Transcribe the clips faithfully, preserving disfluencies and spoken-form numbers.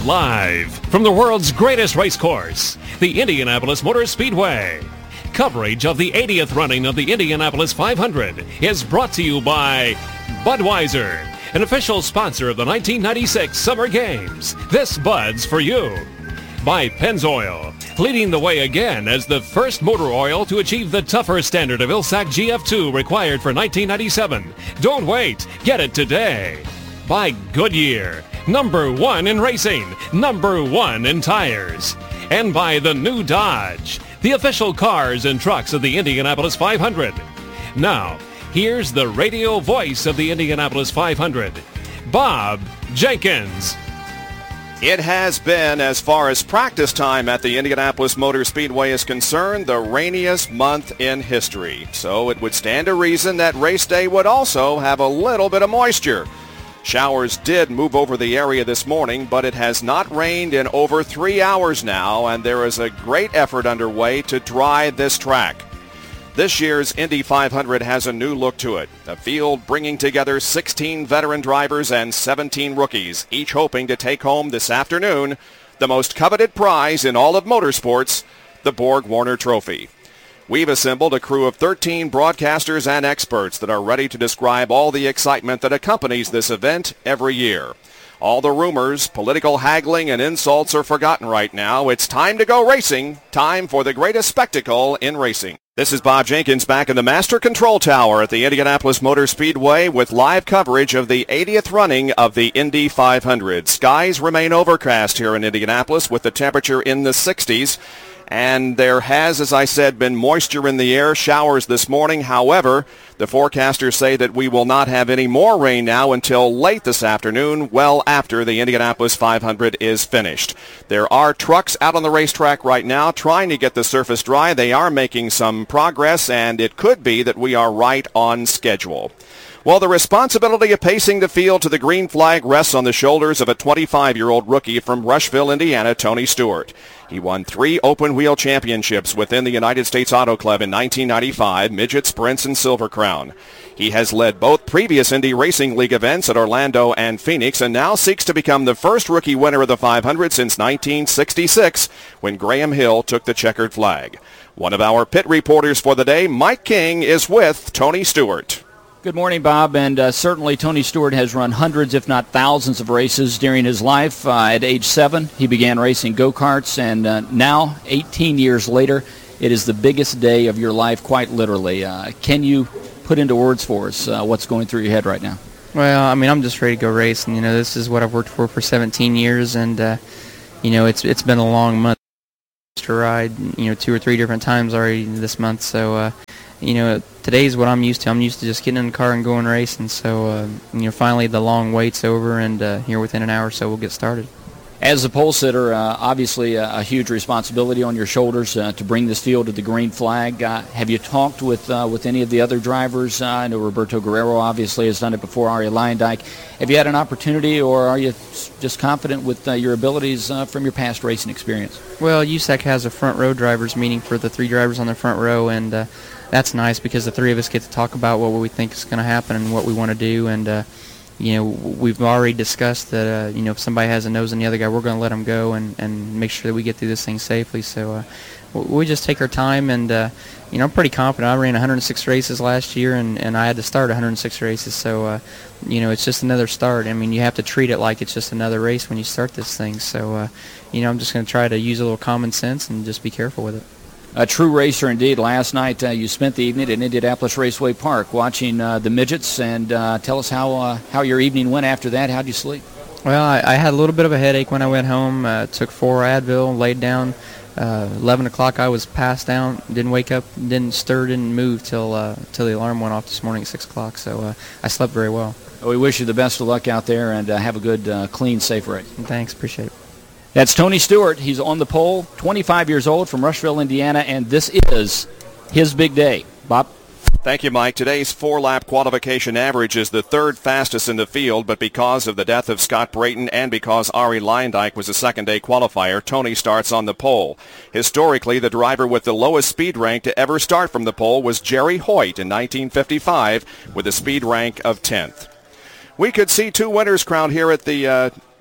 Live from the world's greatest race course, the Indianapolis Motor Speedway. Coverage of the eightieth running of the Indianapolis five hundred is brought to you by Budweiser, an official sponsor of the nineteen ninety-six Summer Games. This Bud's for you. By Pennzoil, leading the way again as the first motor oil to achieve the tougher standard of I L S A C G F two required for nineteen ninety-seven. Don't wait. Get it today. By Goodyear, number one in racing, number one in tires. And by the new Dodge, the official cars and trucks of the Indianapolis five hundred. Now, here's the radio voice of the Indianapolis five hundred, Bob Jenkins. It has been, as far as practice time at the Indianapolis Motor Speedway is concerned, the rainiest month in history. So it would stand to reason that race day would also have a little bit of moisture. Showers did move over the area this morning, but it has not rained in over three hours now, and there is a great effort underway to dry this track. This year's Indy five hundred has a new look to it, a field bringing together sixteen veteran drivers and seventeen rookies, each hoping to take home this afternoon the most coveted prize in all of motorsports, the Borg Warner Trophy. We've assembled a crew of thirteen broadcasters and experts that are ready to describe all the excitement that accompanies this event every year. All the rumors, political haggling, and insults are forgotten right now. It's time to go racing, time for the greatest spectacle in racing. This is Bob Jenkins back in the Master Control Tower at the Indianapolis Motor Speedway with live coverage of the eightieth running of the Indy five hundred. Skies remain overcast here in Indianapolis with the temperature in the sixties. And there has, as I said, been moisture in the air, showers this morning. However, the forecasters say that we will not have any more rain now until late this afternoon, well after the Indianapolis five hundred is finished. There are trucks out on the racetrack right now trying to get the surface dry. They are making some progress, and it could be that we are right on schedule. Well, the responsibility of pacing the field to the green flag rests on the shoulders of a twenty-five-year-old rookie from Rushville, Indiana, Tony Stewart. He won three open-wheel championships within the United States Auto Club in nineteen ninety-five, Midget Sprints and Silver Crown. He has led both previous Indy Racing League events at Orlando and Phoenix and now seeks to become the first rookie winner of the five hundred since nineteen sixty-six when Graham Hill took the checkered flag. One of our pit reporters for the day, Mike King, is with Tony Stewart. Good morning, Bob, and uh, certainly Tony Stewart has run hundreds, if not thousands, of races during his life. Uh, at age seven, he began racing go-karts, and uh, now, eighteen years later, it is the biggest day of your life, quite literally. Uh, can you put into words for us uh, what's going through your head right now? Well, I mean, I'm just ready to go race, and, you know, this is what I've worked for for seventeen years, and, uh, you know, it's it's been a long month to ride, you know, two or three different times already this month, so, uh, you know, today's what I'm used to. I'm used to just getting in the car and going racing. So, uh, you know, finally the long wait's over, and uh, here within an hour or so we'll get started. As a pole sitter, uh, obviously a, a huge responsibility on your shoulders uh, to bring this field to the green flag. Uh, have you talked with uh, with any of the other drivers? Uh, I know Roberto Guerrero obviously has done it before, Arie Luyendyk. Have you had an opportunity, or are you just confident with uh, your abilities uh, from your past racing experience? Well, U S A C has a front row drivers meeting for the three drivers on the front row, and uh, that's nice because the three of us get to talk about what we think is going to happen and what we want to do. And, uh, you know, we've already discussed that, uh, you know, if somebody has a nose on the other guy, we're going to let them go and, and make sure that we get through this thing safely. So uh, we just take our time, and, uh, you know, I'm pretty confident. I ran one hundred six races last year, and, and I had to start one hundred six races. So, uh, you know, it's just another start. I mean, you have to treat it like it's just another race when you start this thing. So, uh, you know, I'm just going to try to use a little common sense and just be careful with it. A true racer indeed. Last night uh, you spent the evening at Indianapolis Raceway Park watching uh, the midgets, and uh, tell us how uh, how your evening went after that. How'd you sleep? Well, I, I had a little bit of a headache when I went home. Uh, took four Advil, laid down. Uh, eleven o'clock I was passed down, didn't wake up, didn't stir, didn't move till uh, till the alarm went off this morning at six o'clock. So uh, I slept very well. We wish you the best of luck out there, and uh, have a good, uh, clean, safe race. Thanks, appreciate it. That's Tony Stewart. He's on the pole, twenty-five years old, from Rushville, Indiana, and this is his big day. Bob? Thank you, Mike. Today's four-lap qualification average is the third fastest in the field, but because of the death of Scott Brayton and because Arie Luyendyk was a second-day qualifier, Tony starts on the pole. Historically, the driver with the lowest speed rank to ever start from the pole was Jerry Hoyt in nineteen fifty-five with a speed rank of tenth. We could see two winners crowned here at the uh,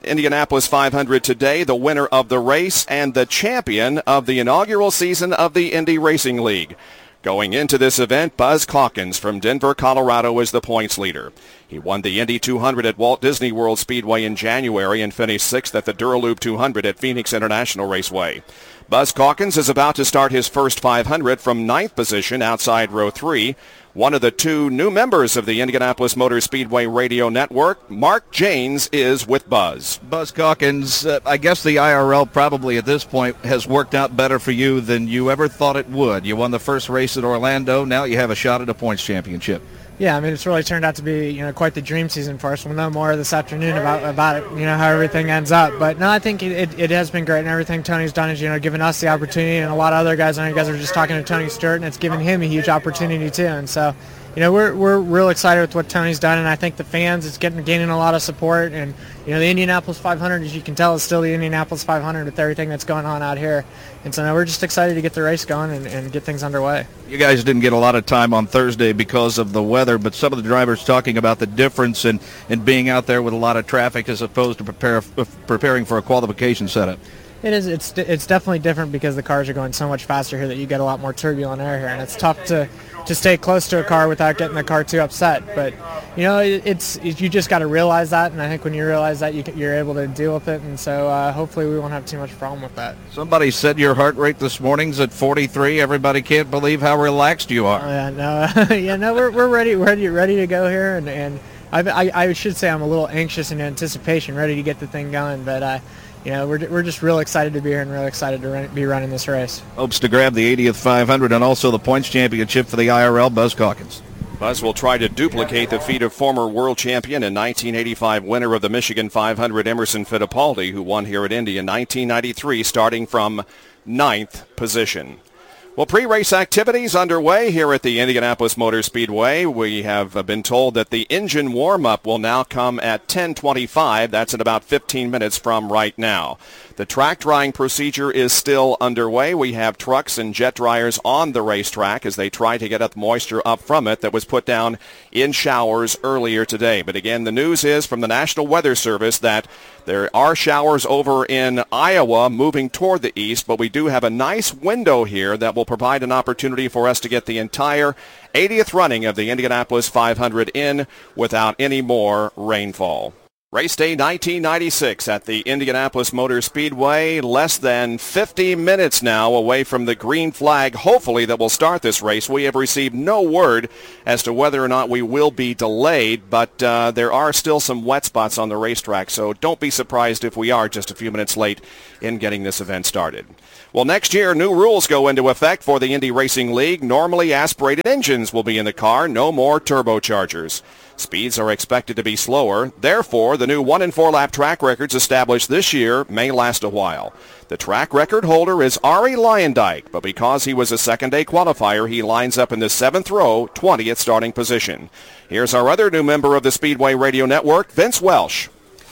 Indianapolis five hundred today, the winner of the race and the champion of the inaugural season of the Indy Racing League. Going into this event, Buzz Calkins from Denver, Colorado is the points leader. He won the Indy two hundred at Walt Disney World Speedway in January and finished sixth at the Duraloop two hundred at Phoenix International Raceway. Buzz Calkins is about to start his first five hundred from ninth position outside row three. One of the two new members of the Indianapolis Motor Speedway Radio Network, Mark Janes, is with Buzz. Buzz Calkins, uh, I guess the I R L probably at this point has worked out better for you than you ever thought it would. You won the first race at Orlando. Now you have a shot at a points championship. Yeah, I mean, it's really turned out to be, you know, quite the dream season for us. We'll know more this afternoon about about it, you know, how everything ends up. But no, I think it, it, it has been great, and everything Tony's done is, you know, given us the opportunity, and a lot of other guys. I know you guys are just talking to Tony Stewart, and it's given him a huge opportunity too. And so, you know, we're we're real excited with what Tony's done, and I think the fans, it's getting gaining a lot of support. And you know, the Indianapolis five hundred, as you can tell, is still the Indianapolis five hundred with everything that's going on out here. And so now we're just excited to get the race going and, and get things underway. You guys didn't get a lot of time on Thursday because of the weather, but some of the drivers talking about the difference in, in being out there with a lot of traffic as opposed to prepare, preparing for a qualification setup. It is. It's it's definitely different because the cars are going so much faster here that you get a lot more turbulent air here, and it's tough to, to stay close to a car without getting the car too upset. But you know, it, it's it, you just got to realize that, and I think when you realize that, you, you're able to deal with it, and so uh, hopefully we won't have too much problem with that. Somebody said your heart rate this morning's at forty-three. Everybody can't believe how relaxed you are. Oh, yeah, no, yeah, no, we're we're ready, ready, ready to go here, and and I, I I should say I'm a little anxious in anticipation, ready to get the thing going, but. Uh, You know, we're, we're just real excited to be here and real excited to run, be running this race. Hopes to grab the eightieth five hundred and also the points championship for the I R L, Buzz Calkins. Buzz will try to duplicate the feat of former world champion and nineteen eighty-five winner of the Michigan five hundred, Emerson Fittipaldi, who won here at Indy in nineteen ninety-three, starting from ninth position. Well, pre-race activities underway here at the Indianapolis Motor Speedway. We have been told that the engine warm-up will now come at ten twenty-five. That's in about fifteen minutes from right now. The track drying procedure is still underway. We have trucks and jet dryers on the racetrack as they try to get up moisture up from it that was put down in showers earlier today. But again, the news is from the National Weather Service that there are showers over in Iowa moving toward the east, but we do have a nice window here that will provide an opportunity for us to get the entire eightieth running of the Indianapolis five hundred in without any more rainfall. Race day nineteen ninety-six at the Indianapolis Motor Speedway, less than fifty minutes now away from the green flag, hopefully, that will start this race. We have received no word as to whether or not we will be delayed, but uh, there are still some wet spots on the racetrack, so don't be surprised if we are just a few minutes late in getting this event started. Well, next year, new rules go into effect for the Indy Racing League. Normally, aspirated engines will be in the car, no more turbochargers. Speeds are expected to be slower. Therefore, the new one and four lap track records established this year may last a while. The track record holder is Ari Luyendyk, but because he was a second-day qualifier, he lines up in the seventh row, twentieth starting position. Here's our other new member of the Speedway Radio Network, Vince Welsh.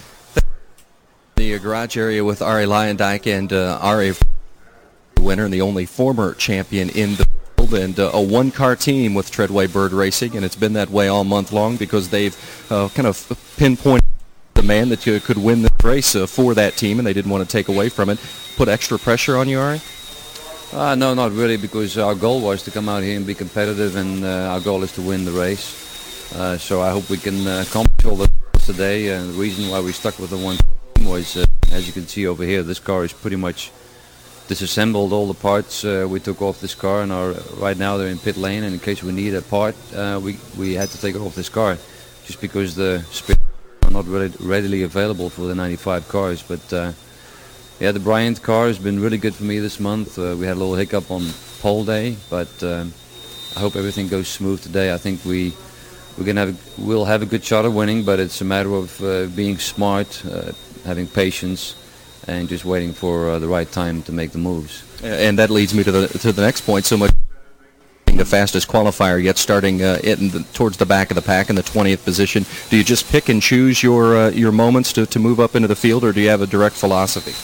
The garage area with Ari Luyendyk, and uh, Ari, winner and the only former champion in the and uh, a one-car team with Treadway Bird Racing, and it's been that way all month long because they've uh, kind of pinpointed the man that uh, could win this race uh, for that team, and they didn't want to take away from it. Put extra pressure on you, Ari? Uh, no, not really, because our goal was to come out here and be competitive, and uh, our goal is to win the race. Uh, so I hope we can uh, accomplish all that today, and the reason why we stuck with the one team was, uh, as you can see over here, this car is pretty much disassembled all the parts. Uh, we took off this car, and our, right now they're in pit lane, and in case we need a part, uh, we, we had to take off this car just because the spares are not really readily available for the ninety-five cars. But uh, yeah, the Bryant car has been really good for me this month. Uh, we had a little hiccup on pole day, but uh, I hope everything goes smooth today. I think we we're gonna have a, we'll have a good shot of winning, but it's a matter of uh, being smart, uh, having patience, and just waiting for uh, the right time to make the moves. And that leads me to the to the next point. So much the fastest qualifier yet, starting uh, in the, towards the back of the pack in the twentieth position. Do you just pick and choose your uh, your moments to, to move up into the field, or do you have a direct philosophy?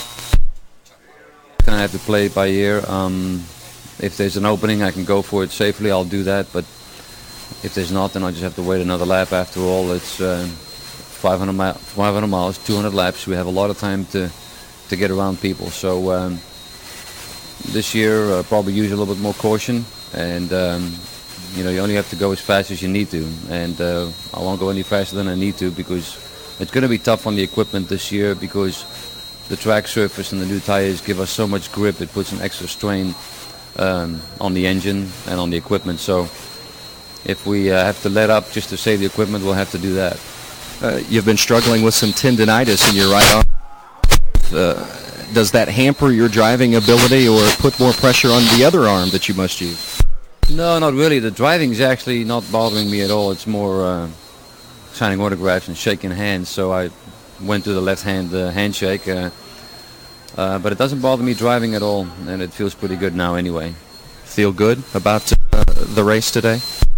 I have to play it by ear. Um, if there's an opening, I can go for it safely. I'll do that. But if there's not, then I just have to wait another lap. After all, it's uh, five hundred, mi- five hundred miles, two hundred laps. We have a lot of time to, to get around people. So um, this year, uh, probably use a little bit more caution. And, um, you know, you only have to go as fast as you need to. And uh, I won't go any faster than I need to because it's going to be tough on the equipment this year because the track surface and the new tires give us so much grip. It puts an extra strain um, on the engine and on the equipment. So if we uh, have to let up just to save the equipment, we'll have to do that. Uh, you've been struggling with some tendinitis in your right arm. Uh, does that hamper your driving ability or put more pressure on the other arm that you must use? No, not really. The driving's actually not bothering me at all. It's more uh, signing autographs and shaking hands. So I went to the left-hand uh, handshake. Uh, uh, but it doesn't bother me driving at all, and it feels pretty good now anyway. Feel good about uh, the race today?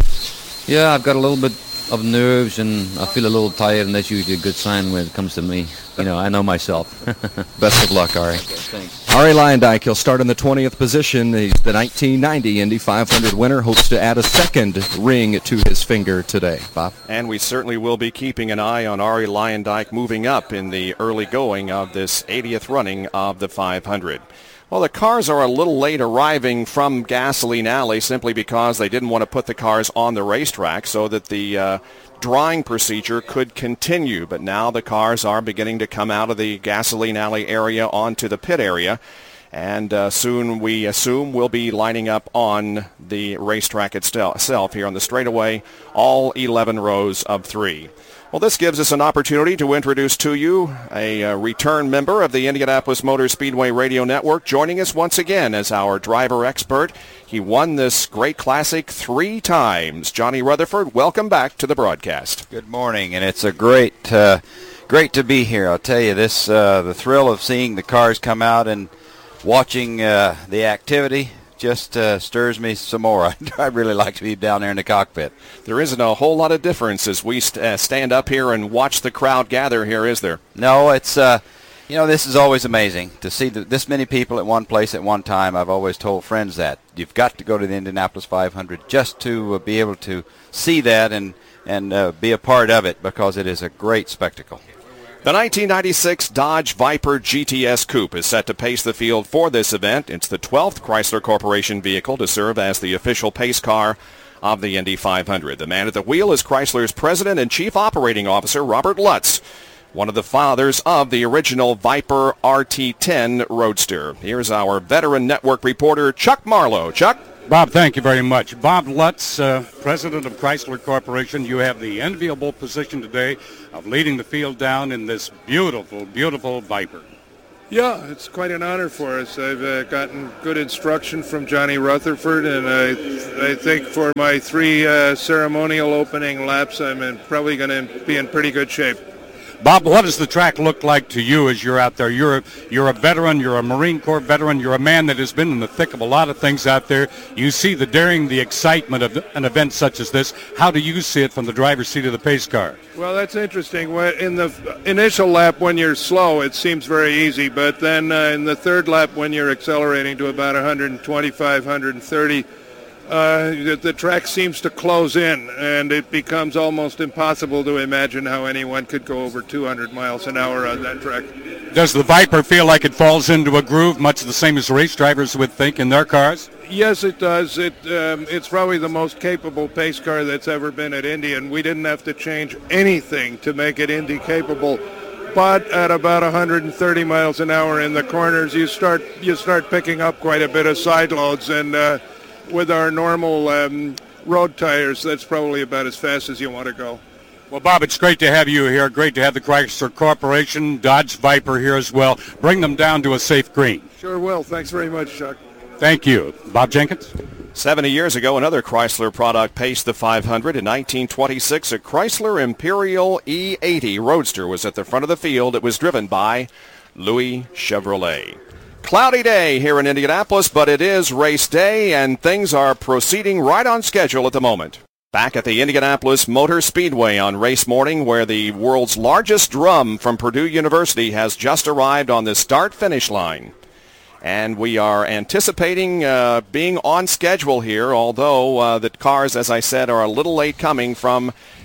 Yeah, I've got a little bit of nerves, and I feel a little tired, and that's usually a good sign when it comes to me. You know, I know myself. Best of luck, Ari. Okay, thanks. Ari Luyendyk, he'll start in the twentieth position. He's the nineteen ninety Indy five hundred winner. Hopes to add a second ring to his finger today. Bob? And we certainly will be keeping an eye on Ari Luyendyk moving up in the early going of this eightieth running of the five hundred. Well, the cars are a little late arriving from Gasoline Alley simply because they didn't want to put the cars on the racetrack so that the uh, drying procedure could continue. But now the cars are beginning to come out of the Gasoline Alley area onto the pit area. And uh, soon we assume we'll be lining up on the racetrack itself here on the straightaway, all eleven rows of three. Well, this gives us an opportunity to introduce to you a uh, return member of the Indianapolis Motor Speedway Radio Network, joining us once again as our driver expert. He won this great classic three times. Johnny Rutherford, welcome back to the broadcast. Good morning, and it's a great, uh, great to be here. I'll tell you, this uh, the thrill of seeing the cars come out and watching uh, the activity just uh, stirs me some more. I'd really like to be down there in the cockpit. There isn't a whole lot of difference as we st- uh, stand up here and watch the crowd gather here, is there? No, it's, uh, you know, this is always amazing to see the, this many people at one place at one time. I've always told friends that. You've got to go to the Indianapolis five hundred just to uh, be able to see that and, and uh, be a part of it because it is a great spectacle. The nineteen ninety-six Dodge Viper G T S Coupe is set to pace the field for this event. It's the twelfth Chrysler Corporation vehicle to serve as the official pace car of the Indy five hundred. The man at the wheel is Chrysler's President and Chief Operating Officer, Robert Lutz, one of the fathers of the original Viper R T ten Roadster. Here's our veteran network reporter, Chuck Marlowe. Chuck? Bob, thank you very much. Bob Lutz, uh, President of Chrysler Corporation, you have the enviable position today of leading the field down in this beautiful, beautiful Viper. Yeah, it's quite an honor for us. I've uh, gotten good instruction from Johnny Rutherford, and I, I think for my three uh, ceremonial opening laps, I'm in, probably going to be in pretty good shape. Bob, what does the track look like to you as you're out there? You're, you're a veteran, you're a Marine Corps veteran, you're a man that has been in the thick of a lot of things out there. You see the daring, the excitement of an event such as this. How do you see it from the driver's seat of the pace car? Well, that's interesting. In the initial lap, when you're slow, it seems very easy, but then uh, in the third lap, when you're accelerating to about one twenty-five, one thirty, Uh, the, the track seems to close in, and it becomes almost impossible to imagine how anyone could go over two hundred miles an hour on that track. Does the Viper feel like it falls into a groove, much the same as race drivers would think in their cars? Yes, it does. It um, it's probably the most capable pace car that's ever been at Indy, and we didn't have to change anything to make it Indy capable. But at about one thirty miles an hour in the corners, you start you start picking up quite a bit of side loads, and uh, with our normal um, road tires, that's probably about as fast as you want to go. Well, Bob, it's great to have you here. Great to have the Chrysler Corporation, Dodge Viper here as well. Bring them down to a safe green. Sure will. Thanks very much, Chuck. Thank you. Bob Jenkins? seventy years ago, another Chrysler product paced the five hundred. In nineteen twenty-six, a Chrysler Imperial E eighty Roadster was at the front of the field. It was driven by Louis Chevrolet. Cloudy day here in Indianapolis, but it is race day, and things are proceeding right on schedule at the moment. Back at the Indianapolis Motor Speedway on race morning, where the world's largest drum from Purdue University has just arrived on the start-finish line. And we are anticipating uh, being on schedule here, although uh, the cars, as I said, are a little late coming from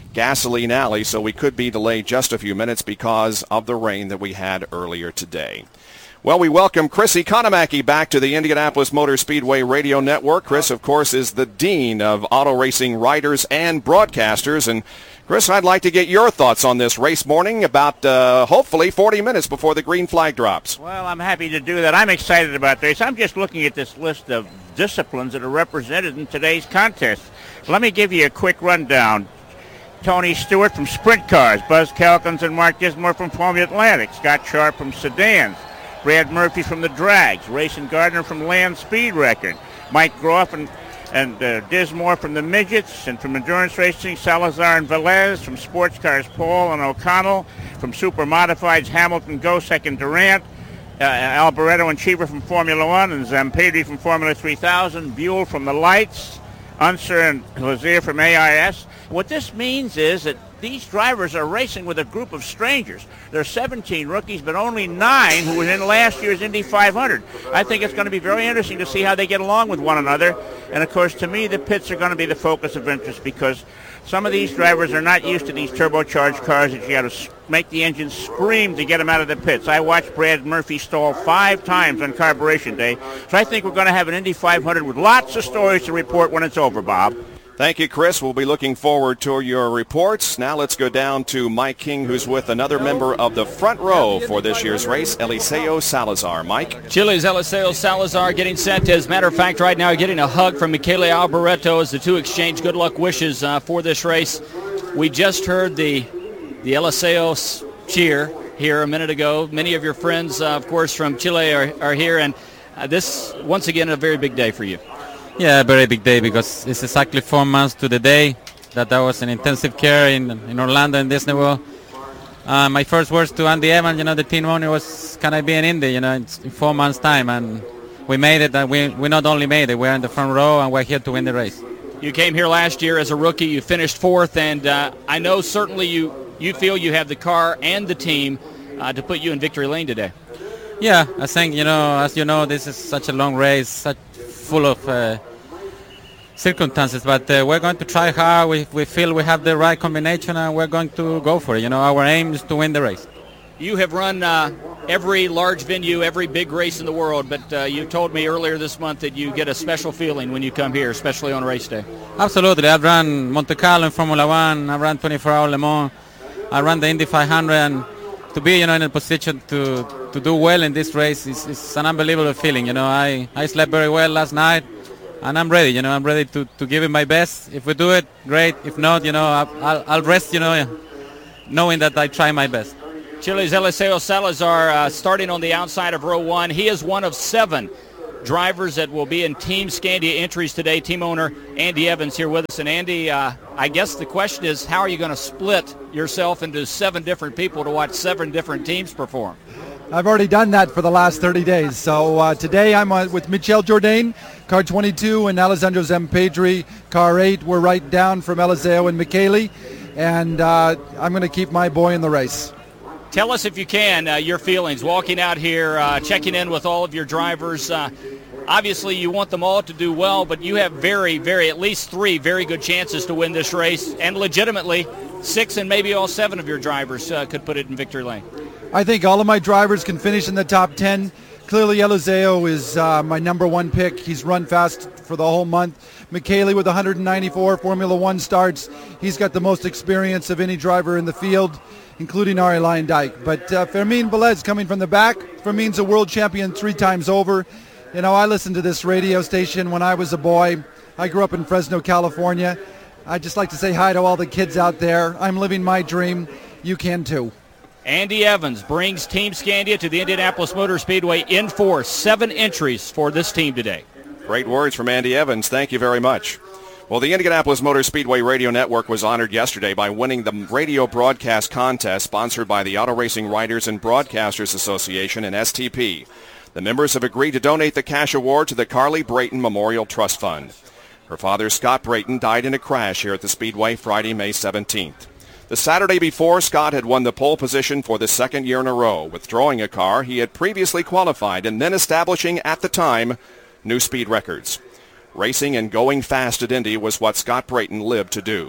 Gasoline Alley, so we could be delayed just a few minutes because of the rain that we had earlier today. Well, we welcome Chris Economaki back to the Indianapolis Motor Speedway Radio Network. Chris, of course, is the dean of auto racing writers and broadcasters. And, Chris, I'd like to get your thoughts on this race morning about uh, hopefully forty minutes before the green flag drops. Well, I'm happy to do that. I'm excited about this. I'm just looking at this list of disciplines that are represented in today's contest. Let me give you a quick rundown. Tony Stewart from Sprint Cars, Buzz Calkins and Mark Dismore from Formula Atlantic, Scott Sharp from Sedans, Brad Murphy from the Drags, Rayson Gardner from Land Speed Record, Mike Groff and, and uh, Dismore from the Midgets, and from Endurance Racing, Salazar and Velez, from Sports Cars, Paul and O'Connell, from Super Modifieds, Hamilton, Gosek and Durant, uh, Alboreto and Cheever from Formula One, and Zampedri from Formula three thousand, Buell from the Lights, Unser and Lazier from A I S. What this means is that these drivers are racing with a group of strangers. There are seventeen rookies, but only nine who were in last year's Indy five hundred. I think it's going to be very interesting to see how they get along with one another. And, of course, to me, the pits are going to be the focus of interest because some of these drivers are not used to these turbocharged cars that you got to make the engine scream to get them out of the pits. I watched Brad Murphy stall five times on carburation day. So I think we're going to have an Indy five hundred with lots of stories to report when it's over, Bob. Thank you, Chris. We'll be looking forward to your reports. Now let's go down to Mike King, who's with another member of the front row for this year's race, Eliseo Salazar. Mike? Chile's Eliseo Salazar getting set. As a matter of fact, right now getting a hug from Michele Alboreto as the two exchange good luck wishes uh, for this race. We just heard the, the Eliseo cheer here a minute ago. Many of your friends, uh, of course, from Chile are, are here, and uh, this, once again, a very big day for you. Yeah, a very big day because it's exactly four months to the day that I was in intensive care in in Orlando in Disney World. Uh, my first words to Andy Evans, you know, the team owner, was, can I be in Indy, you know, in, in four months' time. And we made it, and we, we not only made it, we're in the front row, and we're here to win the race. You came here last year as a rookie. You finished fourth, and uh, I know certainly you, you feel you have the car and the team uh, to put you in victory lane today. Yeah, I think, you know, as you know, this is such a long race, such full of uh, circumstances, but uh, we're going to try hard. We, we feel we have the right combination, and we're going to go for it. You know, our aim is to win the race. You have run uh, every large venue, every big race in the world, but uh, you told me earlier this month that you get a special feeling when you come here, especially on race day. Absolutely. I've run Monte Carlo in Formula One. I've run twenty-four hour Le Mans. I ran the Indy five hundred, and to be, you know, in a position to, to do well in this race is, is an unbelievable feeling. You know, I, I slept very well last night. And I'm ready, you know, I'm ready to, to give it my best. If we do it, great. If not, you know, I'll, I'll rest, you know, knowing that I try my best. Chile's Eliseo Salazar uh, starting on the outside of row one. He is one of seven drivers that will be in Team Scandia entries today. Team owner Andy Evans here with us. And Andy, uh, I guess the question is, how are you going to split yourself into seven different people to watch seven different teams perform? I've already done that for the last thirty days. So uh, today I'm uh, with Michel Jourdain, car twenty-two, and Alessandro Zampedri, car eight. We're right down from Eliseo and Michele, and uh, I'm going to keep my boy in the race. Tell us, if you can, uh, your feelings walking out here, uh, checking in with all of your drivers. Uh, obviously, you want them all to do well, but you have very, very, at least three very good chances to win this race, and legitimately, six and maybe all seven of your drivers uh, could put it in victory lane. I think all of my drivers can finish in the top ten. Clearly, Eliseo is uh, my number one pick. He's run fast for the whole month. Michele with one hundred ninety-four Formula One starts. He's got the most experience of any driver in the field, including Arie Luyendyk. But uh, Fermin Velez coming from the back. Fermin's a world champion three times over. You know, I listened to this radio station when I was a boy. I grew up in Fresno, California. I'd just like to say hi to all the kids out there. I'm living my dream. You can too. Andy Evans brings Team Scandia to the Indianapolis Motor Speedway in force. Seven entries for this team today. Great words from Andy Evans. Thank you very much. Well, the Indianapolis Motor Speedway Radio Network was honored yesterday by winning the radio broadcast contest sponsored by the Auto Racing Writers and Broadcasters Association and S T P. The members have agreed to donate the cash award to the Carly Brayton Memorial Trust Fund. Her father, Scott Brayton, died in a crash here at the Speedway Friday, May seventeenth. The Saturday before, Scott had won the pole position for the second year in a row, withdrawing a car he had previously qualified and then establishing, at the time, new speed records. Racing and going fast at Indy was what Scott Brayton lived to do.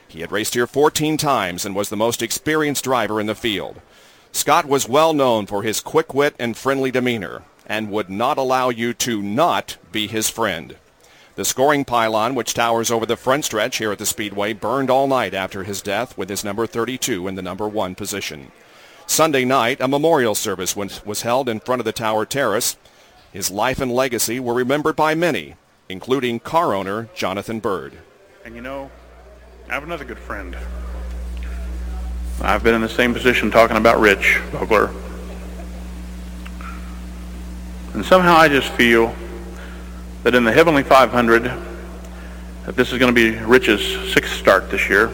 He had raced here fourteen times and was the most experienced driver in the field. Scott was well known for his quick wit and friendly demeanor and would not allow you to not be his friend. The scoring pylon, which towers over the front stretch here at the Speedway, burned all night after his death with his number thirty-two in the number one position. Sunday night, a memorial service was held in front of the Tower Terrace. His life and legacy were remembered by many, including car owner Jonathan Byrd. And you know, I have another good friend. I've been in the same position talking about Rich Vogler. And somehow I just feel that in the Heavenly five hundred, that this is going to be Rich's sixth start this year.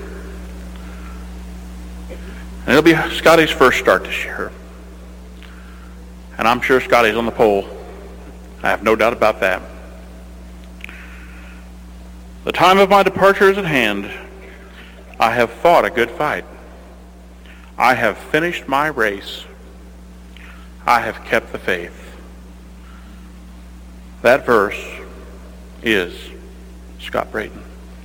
And it'll be Scotty's first start this year. And I'm sure Scotty's on the pole. I have no doubt about that. The time of my departure is at hand. I have fought a good fight. I have finished my race. I have kept the faith. That verse is Scott Braden.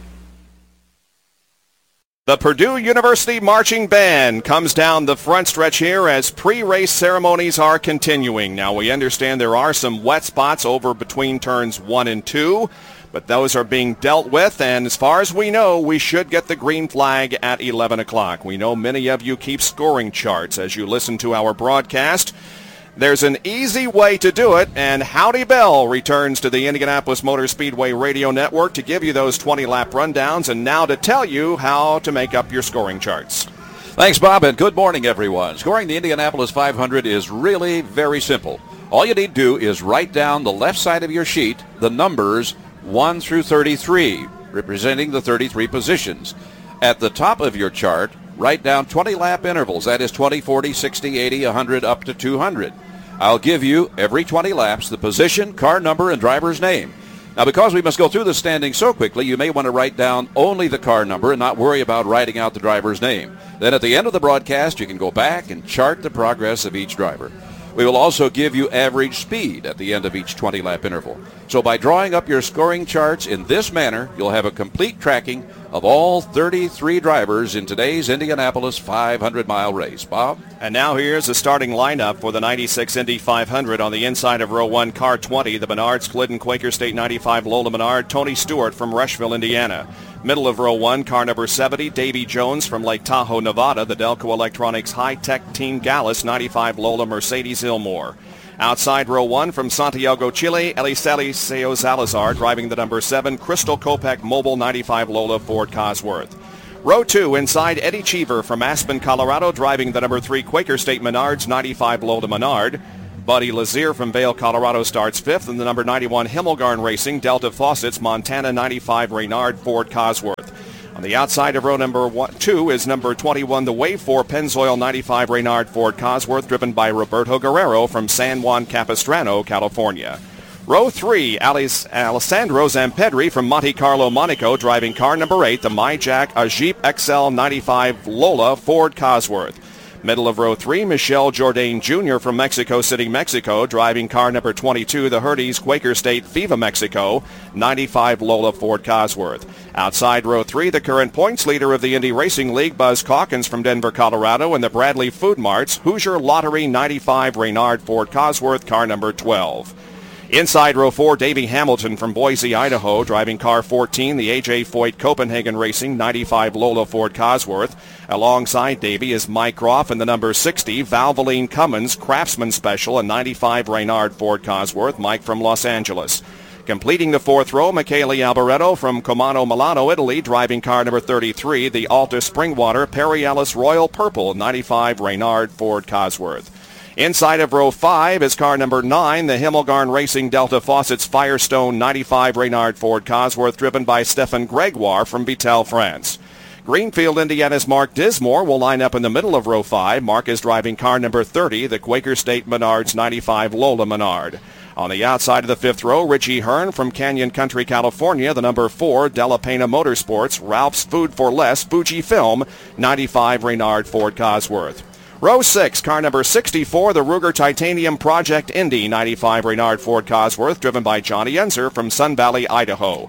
The Purdue University Marching Band comes down the front stretch here as pre-race ceremonies are continuing. Now, we understand there are some wet spots over between turns one and two, but those are being dealt with, and as far as we know, we should get the green flag at eleven o'clock. We know many of you keep scoring charts as you listen to our broadcast. There's an easy way to do it, and Howdy Bell returns to the Indianapolis Motor Speedway radio network to give you those twenty-lap rundowns and now to tell you how to make up your scoring charts. Thanks, Bob, and good morning, everyone. Scoring the Indianapolis five hundred is really very simple. All you need to do is write down the left side of your sheet the numbers one through thirty-three, representing the thirty-three positions. At the top of your chart, write down twenty-lap intervals. That is twenty, forty, sixty, eighty, one hundred, up to two hundred. I'll give you, every twenty laps, the position, car number, and driver's name. Now, because we must go through the standings so quickly, you may want to write down only the car number and not worry about writing out the driver's name. Then at the end of the broadcast, you can go back and chart the progress of each driver. We will also give you average speed at the end of each twenty-lap interval. So by drawing up your scoring charts in this manner, you'll have a complete tracking of all thirty-three drivers in today's Indianapolis five hundred mile race. Bob? And now here's the starting lineup for the ninety-six Indy five hundred. On the inside of row one, car twenty, the Menards, Glidden, Quaker State ninety-five, Lola Menard, Tony Stewart from Rushville, Indiana. Middle of row one, car number seventy, Davy Jones from Lake Tahoe, Nevada, the Delco Electronics High-Tech Team Gallus, ninety-five, Lola Mercedes Ilmore. Outside row one, from Santiago, Chile, Eliseo Salazar driving the number seven, Crystal Kopech Mobile, ninety-five, Lola Ford Cosworth. Row two, inside Eddie Cheever from Aspen, Colorado, driving the number three, Quaker State Menards, ninety-five, Lola Menard. Buddy Lazier from Vail, Colorado starts fifth, and the number ninety-one Himmelgarn Racing, Delta Faucets, Montana, ninety-five, Reynard Ford Cosworth. On the outside of row number one, two is number twenty-one, the Wave four Pennzoil ninety-five, Reynard Ford Cosworth, driven by Roberto Guerrero from San Juan Capistrano, California. Row three, Alice, Alessandro Zampedri from Monte Carlo, Monaco, driving car number eight, the MyJack Ajip X L ninety-five Lola Ford Cosworth. Middle of row three, Michelle Jourdain Junior from Mexico City, Mexico, driving car number twenty-two, the Herdes Quaker State Viva Mexico, ninety-five Lola Ford Cosworth. Outside row three, the current points leader of the Indy Racing League, Buzz Calkins from Denver, Colorado, and the Bradley Food Marts, Hoosier Lottery ninety-five, Reynard Ford Cosworth, car number twelve. Inside row four, Davey Hamilton from Boise, Idaho, driving car fourteen, the A J Foyt Copenhagen Racing, ninety-five Lola Ford Cosworth. Alongside Davey is Mike Groff in the number sixty, Valvoline Cummins Craftsman Special, and ninety-five Reynard Ford Cosworth, Mike from Los Angeles. Completing the fourth row, Michele Alboreto from Comano, Milano, Italy, driving car number thirty-three, the Alta Springwater Perialis Royal Purple, ninety-five Reynard Ford Cosworth. Inside of row five is car number nine, the Himmelgarn Racing Delta Faucets Firestone ninety-five Reynard Ford Cosworth, driven by Stefan Gregoire from Vitel, France. Greenfield, Indiana's Mark Dismore will line up in the middle of row five. Mark is driving car number thirty, the Quaker State Menards ninety-five Lola Menard. On the outside of the fifth row, Richie Hearn from Canyon Country, California, the number four, Della Pena Motorsports, Ralph's Food for Less, Fujifilm, ninety-five Reynard Ford Cosworth. Row six, car number sixty-four, the Ruger Titanium Project Indy, ninety-five Reynard Ford Cosworth, driven by Johnny Enzer from Sun Valley, Idaho.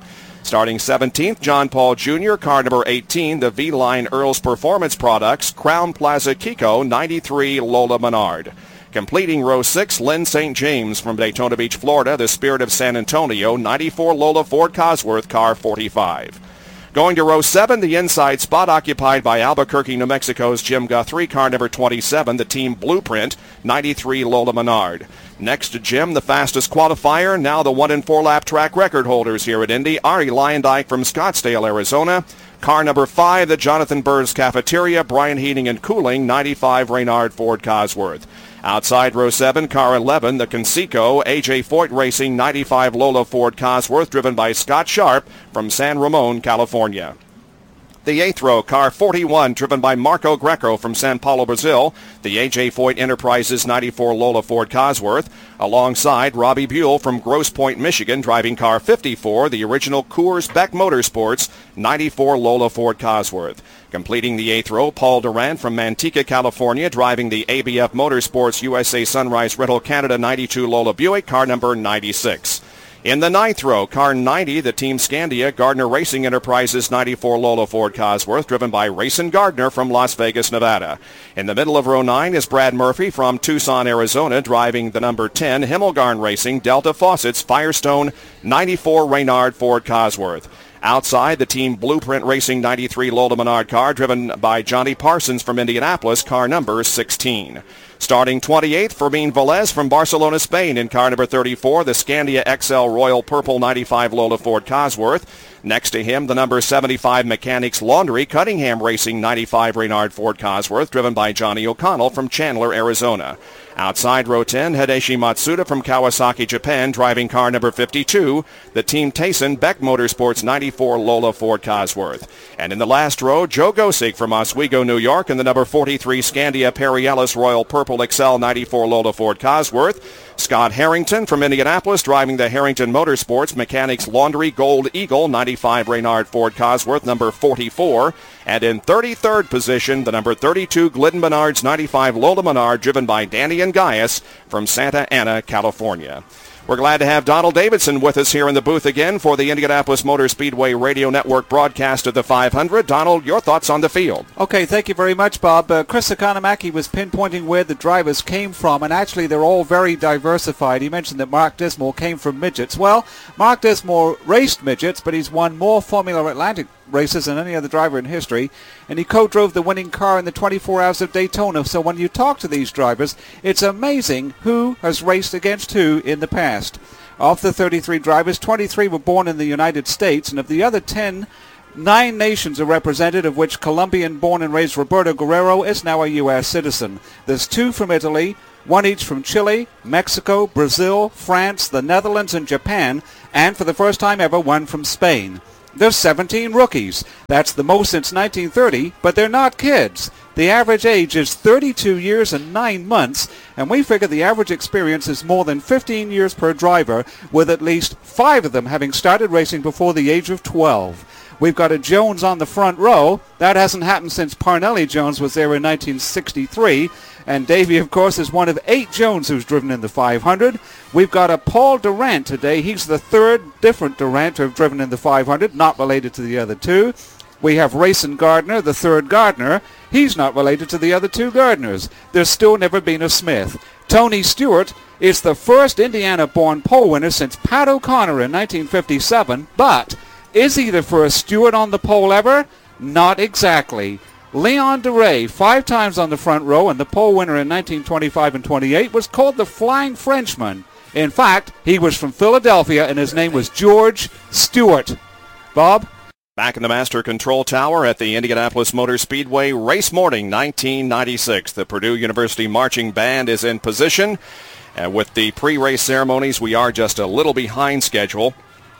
Starting seventeenth, John Paul Junior, car number eighteen, the V-Line Earls Performance Products, Crown Plaza Kiko, ninety-three Lola Menard. Completing row six, Lynn Saint James from Daytona Beach, Florida, the Spirit of San Antonio, ninety-four Lola Ford Cosworth, car forty-five. Going to row seven, the inside spot occupied by Albuquerque, New Mexico's Jim Guthrie, car number twenty-seven, the Team Blueprint, ninety-three Lola Menard. Next to Jim, the fastest qualifier, now the one and four lap track record holders here at Indy, Ari Lyondike from Scottsdale, Arizona. Car number five, the Jonathan Burrs Cafeteria, Brian Heating and Cooling, ninety-five Reynard Ford Cosworth. Outside row seven, car eleven, the Conseco, A J Foyt Racing, ninety-five Lola Ford Cosworth, driven by Scott Sharp from San Ramon, California. The eighth row, car forty-one, driven by Marco Greco from Sao Paulo, Brazil, the A J Foyt Enterprises ninety-four Lola Ford Cosworth, alongside Robbie Buell from Grosse Pointe, Michigan, driving car fifty-four, the original Coors Beck Motorsports ninety-four Lola Ford Cosworth. Completing the eighth row, Paul Durant from Manteca, California, driving the A B F Motorsports U S A Sunrise Rental Canada ninety-two Lola Buick, car number ninety-six. In the ninth row, car ninety, the Team Scandia Gardner Racing Enterprises ninety-four Lola Ford Cosworth, driven by Rayson Gardner from Las Vegas, Nevada. In the middle of row nine is Brad Murphy from Tucson, Arizona, driving the number ten Himmelgarn Racing Delta Faucets Firestone ninety-four Reynard Ford Cosworth. Outside, the Team Blueprint Racing ninety-three Lola Menard car, driven by Johnny Parsons from Indianapolis, car number sixteen. Starting twenty-eighth, Fermin Velez from Barcelona, Spain, in car number thirty-four, the Scandia X L Royal Purple ninety-five Lola Ford Cosworth. Next to him, the number seventy-five Mechanics Laundry Cunningham Racing ninety-five Reynard Ford Cosworth, driven by Johnny O'Connell from Chandler, Arizona. Outside row ten, Hideshi Matsuda from Kawasaki, Japan, driving car number fifty-two, the Team Tayson Beck Motorsports ninety-four Lola Ford Cosworth. And in the last row, Joe Gosig from Oswego, New York, in the number forty-three Scandia Perry Ellis Royal Purple X L ninety-four Lola Ford Cosworth. Scott Harrington from Indianapolis, driving the Harrington Motorsports Mechanics Laundry Gold Eagle ninety-five Reynard Ford Cosworth, number forty-four. And in thirty-third position, the number thirty-two Glidden Menards ninety-five Lola Menard, driven by Danny and Gaius from Santa Ana, California. We're glad to have Donald Davidson with us here in the booth again for the Indianapolis Motor Speedway Radio Network broadcast of the five hundred. Donald, your thoughts on the field? Okay, thank you very much, Bob. Uh, Chris Economaki was pinpointing where the drivers came from, and actually they're all very diversified. He mentioned that Mark Dismore came from midgets. Well, Mark Dismore raced midgets, but he's won more Formula Atlantic races than any other driver in history, and he co-drove the winning car in the twenty-four Hours of Daytona. So when you talk to these drivers, it's amazing who has raced against who in the past. Of the thirty-three drivers, twenty-three were born in the United States, and of the other ten, nine nations are represented, of which Colombian-born and raised Roberto Guerrero is now a U S citizen. There's two from Italy, one each from Chile, Mexico, Brazil, France, the Netherlands, and Japan, and for the first time ever, one from Spain. There's seventeen rookies. That's the most since nineteen thirty, but they're not kids. The average age is thirty-two years and nine months, and we figure the average experience is more than fifteen years per driver, with at least five of them having started racing before the age of twelve. We've got a Jones on the front row. That hasn't happened since Parnelli Jones was there in nineteen sixty-three. And Davey, of course, is one of eight Jones who's driven in the five hundred. We've got a Paul Durant today. He's the third different Durant to have driven in the five hundred, not related to the other two. We have Rayson Gardner, the third Gardner. He's not related to the other two Gardners. There's still never been a Smith. Tony Stewart is the first Indiana-born pole winner since Pat O'Connor in nineteen fifty-seven, but is he the first Stewart on the pole ever? Not exactly. Leon DeRay, five times on the front row and the pole winner in nineteen twenty-five and twenty-eight, was called the Flying Frenchman. In fact, he was from Philadelphia and his name was George Stewart. Bob? Back in the Master Control Tower at the Indianapolis Motor Speedway, race morning nineteen ninety-six. The Purdue University Marching Band is in position. And with the pre-race ceremonies, we are just a little behind schedule.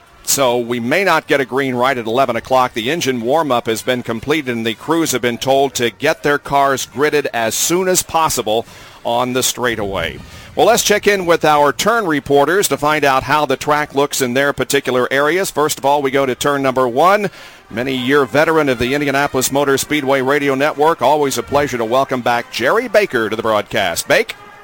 So we may not get a green right at eleven o'clock. The engine warm-up has been completed, and the crews have been told to get their cars gridded as soon as possible on the straightaway. Well, let's check in with our turn reporters to find out how the track looks in their particular areas. First of all, we go to turn number one. Many-year veteran of the Indianapolis Motor Speedway Radio Network. Always a pleasure to welcome back Jerry Baker to the broadcast. Bake?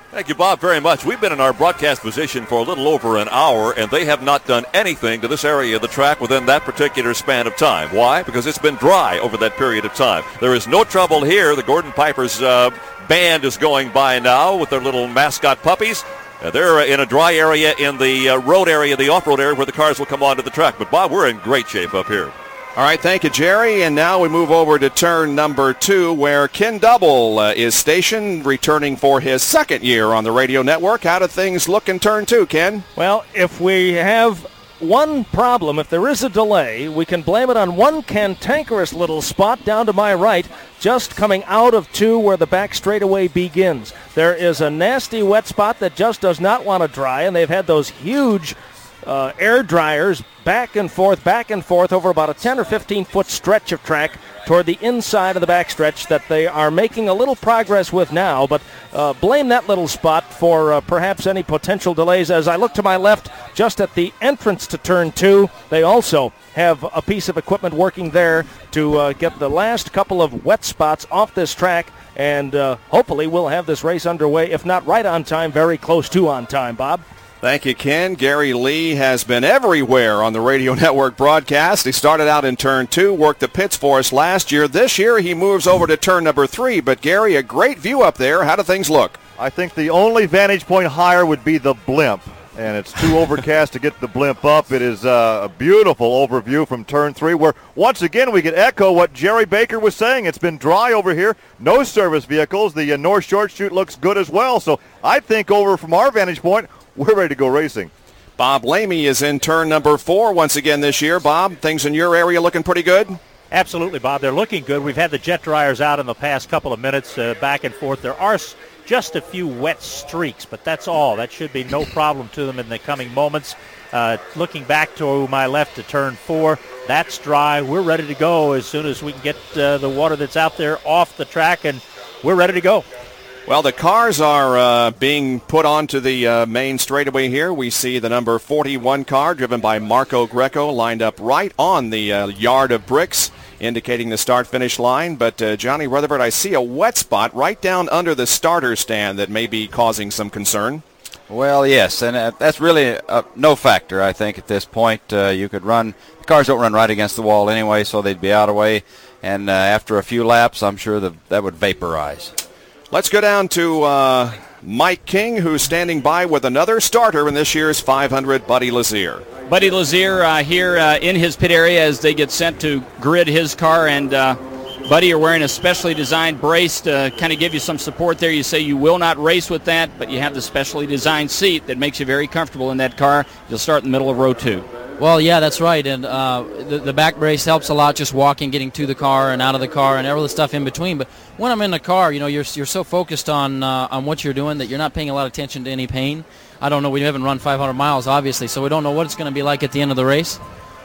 Thank you, Bob, very much. We've been in our broadcast position for a little over an hour, and they have not done anything to this area of the track within that particular span of time. Why? Because it's been dry over that period of time. There is no trouble here. The Gordon Pipers uh, band is going by now with their little mascot puppies. Uh, they're in a dry area in the uh, road area, the off-road area, where the cars will come onto the track. But, Bob, we're in great shape up here. All right, thank you, Jerry. And now we move over to turn number two, where Ken Double uh, is stationed, returning for his second year on the radio network. How do things look in turn two, Ken? Well, if we have one problem, if there is a delay, we can blame it on one cantankerous little spot down to my right, just coming out of two where the back straightaway begins. There is a nasty wet spot that just does not want to dry, and they've had those huge uh, air dryers back and forth, back and forth over about a ten or fifteen foot stretch of track toward the inside of the backstretch that they are making a little progress with now, but uh, blame that little spot for uh, perhaps any potential delays. As I look to my left, just at the entrance to turn two, they also have a piece of equipment working there to uh, get the last couple of wet spots off this track, and uh, hopefully we'll have this race underway, if not right on time, very close to on time. Bob? Thank you, Ken. Gary Lee has been everywhere on the radio network broadcast. He started out in turn two, worked the pits for us last year. This year he moves over to turn number three. But, Gary, a great view up there. How do things look? I think the only vantage point higher would be the blimp, and it's too overcast to get the blimp up. It is uh, a beautiful overview from turn three, where once again we can echo what Jerry Baker was saying. It's been dry over here. No service vehicles. The uh, North Short Chute looks good as well. So I think over from our vantage point, we're ready to go racing. Bob Lamey is in turn number four once again this year. Bob, things in your area looking pretty good? Absolutely, Bob. They're looking good. We've had the jet dryers out in the past couple of minutes, uh, back and forth. There are s- just a few wet streaks, but that's all. That should be no problem to them in the coming moments. Uh, looking back to my left to turn four, that's dry. We're ready to go as soon as we can get uh, the water that's out there off the track, and we're ready to go. Well, the cars are uh, being put onto the uh, main straightaway here. We see the number forty-one car driven by Marco Greco lined up right on the uh, yard of bricks, indicating the start-finish line. But, uh, Johnny Rutherford, I see a wet spot right down under the starter stand that may be causing some concern. Well, yes, and uh, that's really uh, no factor, I think, at this point. Uh, you could run, the cars don't run right against the wall anyway, so they'd be out of the way. And uh, after a few laps, I'm sure the, that would vaporize. Let's go down to uh, Mike King, who's standing by with another starter in this year's five hundred, Buddy Lazier. Buddy Lazier uh, here uh, in his pit area as they get sent to grid his car. And, uh, Buddy, you're wearing a specially designed brace to kind of give you some support there. You say you will not race with that, but you have the specially designed seat that makes you very comfortable in that car. You'll start in the middle of row two. Well, yeah, that's right, and uh, the, the back brace helps a lot, just walking, getting to the car and out of the car, and all the stuff in between. But when I'm in the car, you know, you're you're so focused on uh, on what you're doing that you're not paying a lot of attention to any pain. I don't know. We haven't run five hundred miles, obviously, so we don't know what it's going to be like at the end of the race.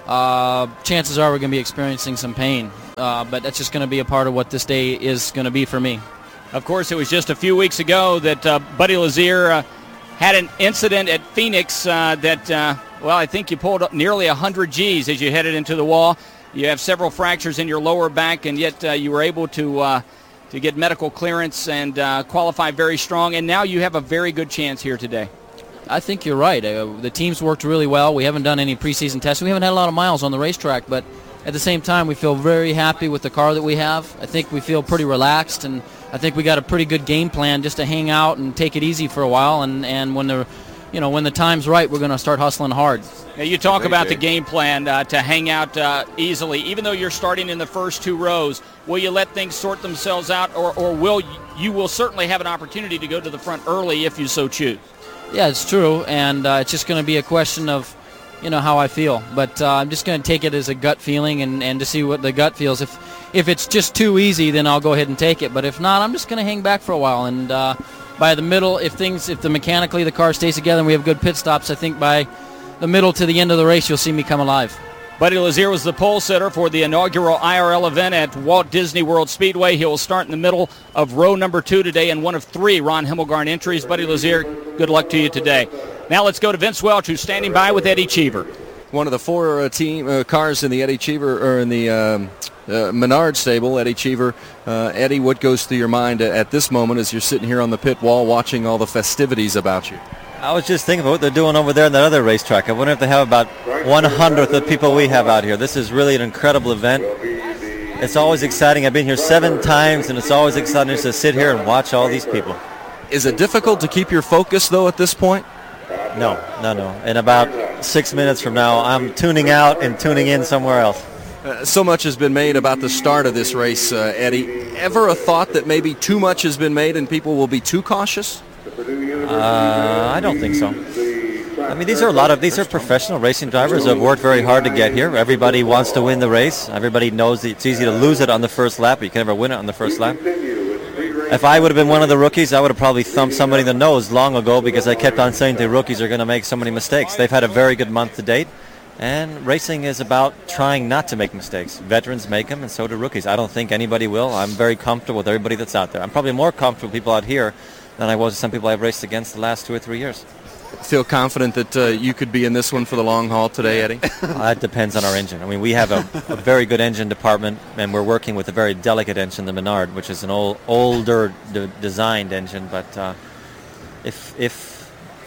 Uh, chances are we're going to be experiencing some pain, uh, but that's just going to be a part of what this day is going to be for me. Of course, it was just a few weeks ago that uh, Buddy Lazier uh, had an incident at Phoenix uh, that. Uh, Well, I think you pulled up nearly one hundred G's as you headed into the wall. You have several fractures in your lower back, and yet uh, you were able to uh, to get medical clearance and uh, qualify very strong. And now you have a very good chance here today. I think you're right. Uh, the team's worked really well. We haven't done any preseason testing. We haven't had a lot of miles on the racetrack, but at the same time, we feel very happy with the car that we have. I think we feel pretty relaxed, and I think we got a pretty good game plan just to hang out and take it easy for a while. And, and when the You know, when the time's right, we're going to start hustling hard. Now, you talk about the game plan uh, to hang out uh, easily. Even though you're starting in the first two rows, will you let things sort themselves out, or, or will you, you will certainly have an opportunity to go to the front early if you so choose? Yeah, it's true, and uh, it's just going to be a question of, you know, how I feel. But uh, I'm just going to take it as a gut feeling and, and to see what the gut feels. If if it's just too easy, then I'll go ahead and take it. But if not, I'm just going to hang back for a while. And uh, by the middle, if things, if the mechanically the car stays together and we have good pit stops, I think by the middle to the end of the race, you'll see me come alive. Buddy Lazier was the pole sitter for the inaugural I R L event at Walt Disney World Speedway. He will start in the middle of row number two today in one of three Ron Himmelgarn entries. Buddy Lazier, good luck to you today. Now let's go to Vince Welch, who's standing by with Eddie Cheever. One of the four uh, team uh, cars in the Eddie Cheever or in the um, uh, Menard stable, Eddie Cheever. Uh, Eddie, what goes through your mind at this moment as you're sitting here on the pit wall watching all the festivities about you? I was just thinking about what they're doing over there in that other racetrack. I wonder if they have about one hundredth of the people we have out here. This is really an incredible event. It's always exciting. I've been here seven times, and it's always exciting just to sit here and watch all these people. Is it difficult to keep your focus, though, at this point? No, no, no. In about six minutes from now, I'm tuning out and tuning in somewhere else. Uh, so much has been made about the start of this race, uh, Eddie. Ever a thought that maybe too much has been made and people will be too cautious? Uh, I don't think so. I mean, these are a lot of these are professional racing drivers who have worked very hard to get here. Everybody wants to win the race. Everybody knows that it's easy to lose it on the first lap, but you can never win it on the first lap. If I would have been one of the rookies, I would have probably thumped somebody in the nose long ago because I kept on saying the rookies are going to make so many mistakes. They've had a very good month to date, and racing is about trying not to make mistakes. Veterans make them, and so do rookies. I don't think anybody will. I'm very comfortable with everybody that's out there. I'm probably more comfortable with people out here than I was with some people I've raced against the last two or three years. Feel confident that uh, you could be in this one for the long haul today, Eddie? uh, it depends on our engine. I mean, we have a, a very good engine department, and we're working with a very delicate engine, the Menard, which is an old, older de- designed engine. But uh, if if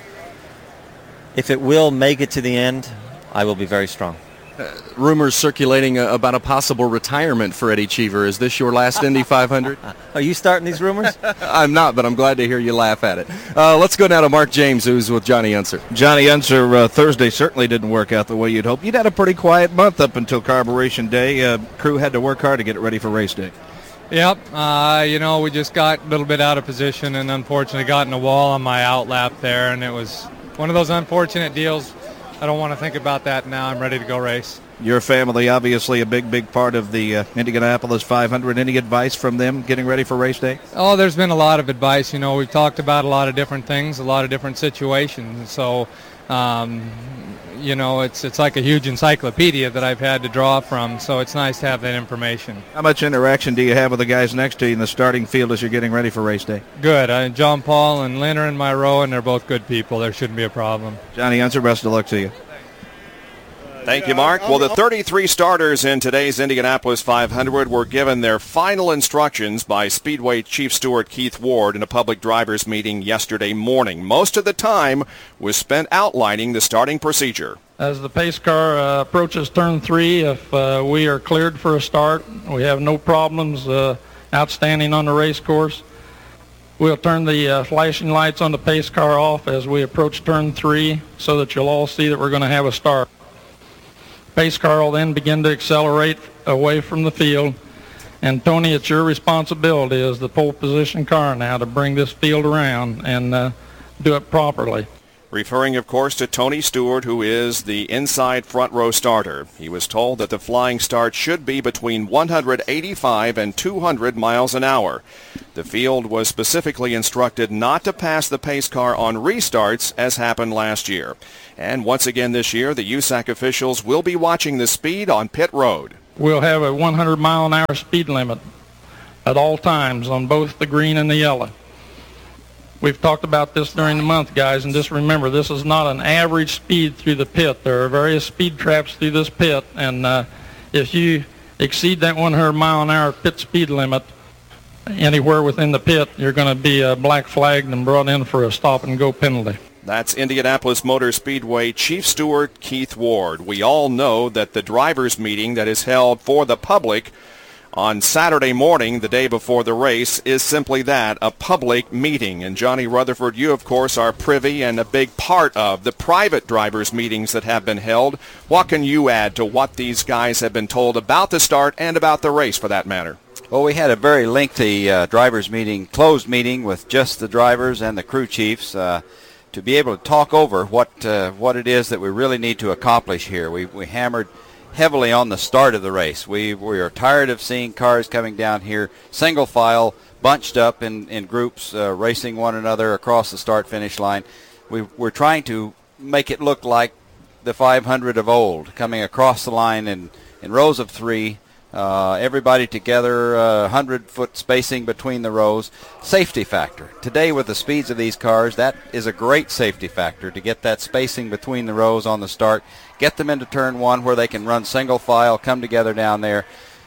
if it will make it to the end, I will be very strong. Uh, rumors circulating uh, about a possible retirement for Eddie Cheever. Is this your last Indy five hundred? Are you starting these rumors? I'm not, but I'm glad to hear you laugh at it. Uh, let's go now to Mark James, who's with Johnny Unser. Johnny Unser, uh, Thursday certainly didn't work out the way you'd hoped. You'd had a pretty quiet month up until Carburation Day. Uh, crew had to work hard to get it ready for race day. Yep. Uh, you know, we just got a little bit out of position and unfortunately got in a wall on my out lap there, and it was one of those unfortunate deals. I don't want to think about that now. I'm ready to go race. Your family, obviously a big, big part of the uh, Indianapolis five hundred. Any advice from them getting ready for race day? Oh, there's been a lot of advice. You know, we've talked about a lot of different things, a lot of different situations. So, um, you know, it's it's like a huge encyclopedia that I've had to draw from. So it's nice to have that information. How much interaction do you have with the guys next to you in the starting field as you're getting ready for race day? Good. Uh, John Paul and Lynn are in my row, and they're both good people. There shouldn't be a problem. Johnny Unser, best of luck to you. Thank you, Mark. Well, the thirty-three starters in today's Indianapolis five hundred were given their final instructions by Speedway Chief Steward Keith Ward in a public drivers meeting yesterday morning. Most of the time was spent outlining the starting procedure. As the pace car uh, approaches turn three, if uh, we are cleared for a start, we have no problems uh, outstanding on the race course. We'll turn the uh, flashing lights on the pace car off as we approach turn three so that you'll all see that we're going to have a start. Pace car will then begin to accelerate away from the field. And Tony, it's your responsibility as the pole position car now to bring this field around and uh, do it properly. Referring, of course, to Tony Stewart, who is the inside front row starter. He was told that the flying start should be between one hundred eighty-five and two hundred miles an hour. The field was specifically instructed not to pass the pace car on restarts, as happened last year. And once again this year, the U S A C officials will be watching the speed on pit road. We'll have a one hundred mile an hour speed limit at all times on both the green and the yellow. We've talked about this during the month, guys, and just remember, this is not an average speed through the pit. There are various speed traps through this pit, and uh, if you exceed that one hundred mile an hour pit speed limit anywhere within the pit, you're going to be uh, black flagged and brought in for a stop-and-go penalty. That's Indianapolis Motor Speedway Chief Steward Keith Ward. We all know that the drivers' meeting that is held for the public on Saturday morning, the day before the race, is simply that, a public meeting. And Johnny Rutherford, you, of course, are privy and a big part of the private drivers' meetings that have been held. What can you add to what these guys have been told about the start and about the race, for that matter? Well, we had a very lengthy uh, drivers' meeting, closed meeting with just the drivers and the crew chiefs uh, to be able to talk over what uh, what it is that we really need to accomplish here. We, we hammered heavily on the start of the race. We we are tired of seeing cars coming down here single file, bunched up in, in groups, uh, racing one another across the start-finish line. We, we're trying to make it look like the five hundred of old, coming across the line in, in rows of three, uh, everybody together, uh, one hundred foot spacing between the rows. Safety factor. Today, with the speeds of these cars, that is a great safety factor to get that spacing between the rows on the start. Get them into turn one where they can run single file, come together down there.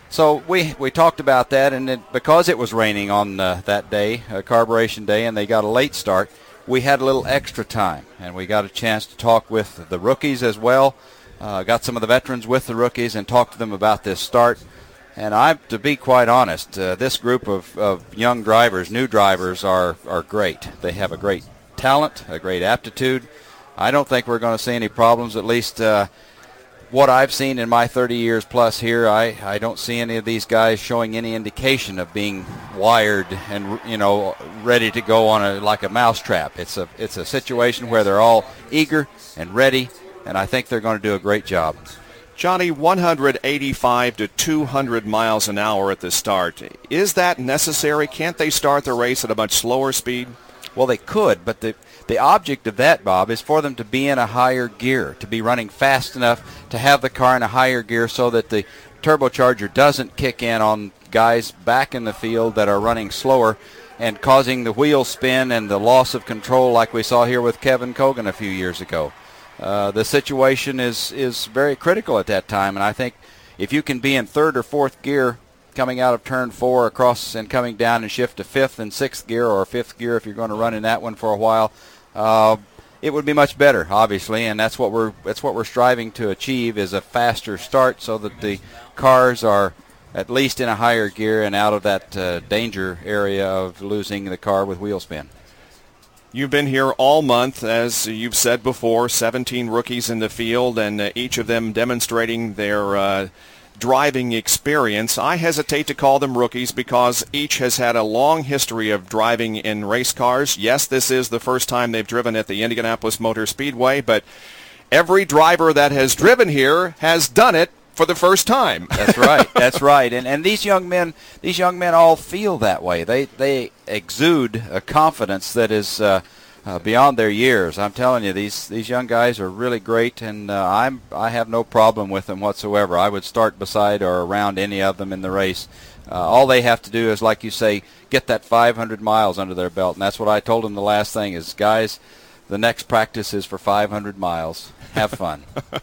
So we, we talked about that, and it, because it was raining on uh, that day, uh, Carburation Day, and they got a late start, we had a little extra time, and we got a chance to talk with the rookies as well. Uh, got some of the veterans with the rookies and talked to them about this start. And I, to be quite honest, uh, this group of, of young drivers, new drivers, are, are great. They have a great talent, a great aptitude. I don't think we're going to see any problems, at least uh, what I've seen in my thirty years plus here. I, I don't see any of these guys showing any indication of being wired and, you know, ready to go on a like a mousetrap. It's a it's a situation where they're all eager and ready, and I think they're going to do a great job. Johnny, one eighty-five to two hundred miles an hour at the start. Is that necessary? Can't they start the race at a much slower speed? Well, they could, but the the object of that, Bob, is for them to be in a higher gear, to be running fast enough to have the car in a higher gear so that the turbocharger doesn't kick in on guys back in the field that are running slower and causing the wheel spin and the loss of control like we saw here with Kevin Cogan a few years ago. Uh, the situation is, is very critical at that time, and I think if you can be in third or fourth gear coming out of turn four across and coming down and shift to fifth and sixth gear, or fifth gear if you're going to run in that one for a while, uh, it would be much better, obviously, and that's what we're that's what we're striving to achieve, is a faster start so that the cars are at least in a higher gear and out of that uh, danger area of losing the car with wheel spin. You've been here all month, as you've said before, seventeen rookies in the field, and uh, each of them demonstrating their uh, driving experience. I hesitate to call them rookies because each has had a long history of driving in race cars. Yes, this is the first time they've driven at the Indianapolis Motor Speedway, but every driver that has driven here has done it for the first time. That's right. That's right. And and these young men, these young men all feel that way. They they exude a confidence that is uh, uh, beyond their years. I'm telling you, these these young guys are really great, and uh, I'm I have no problem with them whatsoever. I would start beside or around any of them in the race. Uh, all they have to do is, like you say, get that five hundred miles under their belt, and that's what I told them. The last thing is, guys, the next practice is for five hundred miles. Have fun.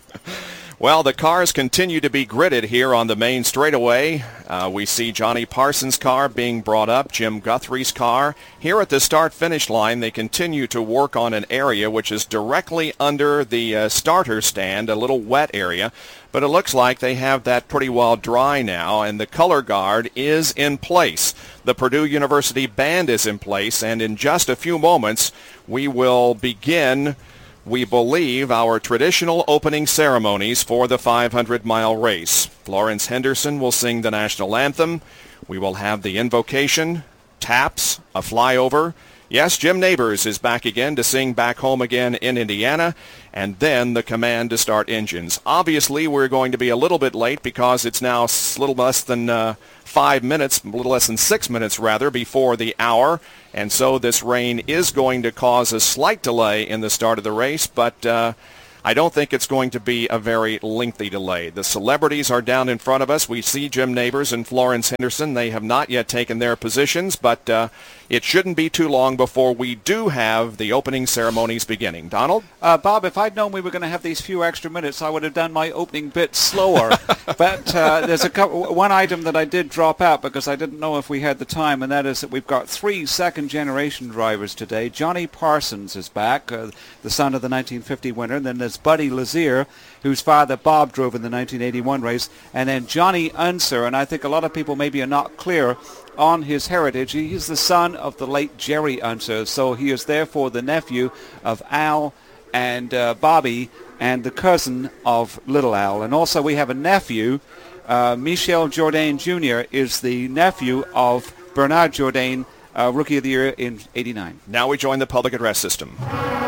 Well, the cars continue to be gridded here on the main straightaway. Uh, we see Johnny Parsons' car being brought up, Jim Guthrie's car. Here at the start-finish line, they continue to work on an area which is directly under the uh, starter stand, a little wet area. But it looks like they have that pretty well dry now, and the color guard is in place. The Purdue University band is in place, and in just a few moments, we will begin, we believe, our traditional opening ceremonies for the five hundred mile race. Florence Henderson will sing the national anthem. We will have the invocation, taps, a flyover. Yes, Jim Nabors is back again to sing Back Home Again in Indiana, and then the command to start engines. Obviously, we're going to be a little bit late because it's now a little less than uh, five minutes, a little less than six minutes, rather, before the hour. And so this rain is going to cause a slight delay in the start of the race, but uh, I don't think it's going to be a very lengthy delay. The celebrities are down in front of us. We see Jim Nabors and Florence Henderson. They have not yet taken their positions, but uh, it shouldn't be too long before we do have the opening ceremonies beginning. Donald? Uh, Bob, if I'd known we were going to have these few extra minutes, I would have done my opening bit slower. But uh, there's a couple, one item that I did drop out because I didn't know if we had the time, and that is that we've got three second-generation drivers today. Johnny Parsons is back, uh, the son of the nineteen fifty winner. And then there's Buddy Lazier, whose father Bob drove in the nineteen eighty-one race. And then Johnny Unser, and I think a lot of people maybe are not clear on his heritage. He is the son of the late Jerry Unser, so he is therefore the nephew of Al and uh, Bobby and the cousin of Little Al. And also we have a nephew, uh, Michel Jourdain Junior is the nephew of Bernard Jourdain, uh, Rookie of the Year in eighty-nine. Now we join the public address system.